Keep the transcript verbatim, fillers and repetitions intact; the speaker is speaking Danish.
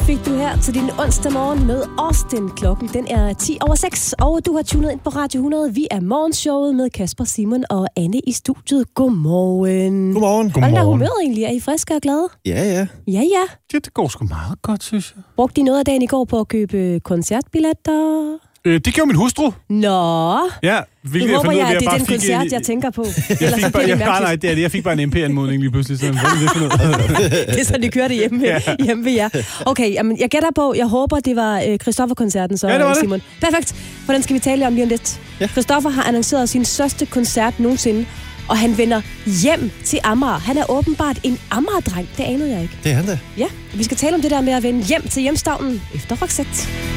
fik du her til din onsdag morgen med Austin. Klokken den er ti over seks, og du har tunet ind på Radio hundrede. Vi er morgenshowet med Kasper, Simon og Anne i studiet. Godmorgen. Godmorgen. Hvordan er humøret egentlig? Er I friske og glade? Ja, ja. Ja, ja. Ja, det går sgu meget godt, synes jeg. Brugte I noget af dagen i går på at købe koncertbilletter? Øh, det gjorde min hustru. Nå. Ja, Nu håber jeg, at det er den koncert, jeg tænker på. Jeg fik, bare, jeg, nej, nej, det er det. Jeg fik bare en M P-anmodning lige pludselig. Sådan, hvad er det for noget? Det er sådan, det kørte hjemme, ja. hjemme ved jer. Okay, jamen, jeg gætter på, jeg håber, det var øh, Christoffer-koncerten, så ja, det var det. Simon. Perfekt. For den skal vi tale om lige om lidt. Ja. Christoffer har annonceret sin største koncert nogensinde, og han vender hjem til Amager. Han er åbenbart en Amager-dreng. Det anede jeg ikke. Det er han da. Ja, vi skal tale om det der med at vende hjem til hjemstavnen efter Roxette.